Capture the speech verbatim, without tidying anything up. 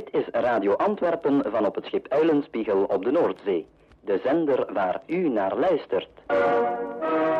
is Radio Antwerpen van op het schip Uilenspiegel op de Noordzee. De zender waar u naar luistert.